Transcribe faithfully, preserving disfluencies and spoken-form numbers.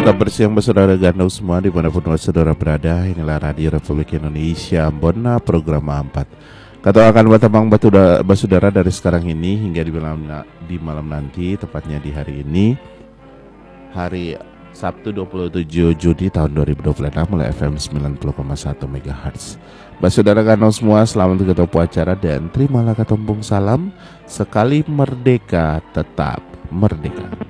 Selamat bersiang bersaudara gandau semua dimanapun saudara berada. Inilah Radio Republik Indonesia Bona program empat. Kata akan batamang batu basudara dari sekarang ini hingga di malam di malam nanti, tepatnya di hari ini, hari Sabtu dua puluh tujuh Juni tahun dua ribu dua puluh enam mulai F M sembilan puluh koma satu megahertz. Basudara gandau semua, selamat untuk ketua acara dan terimalah katombong salam. Sekali merdeka tetap merdeka.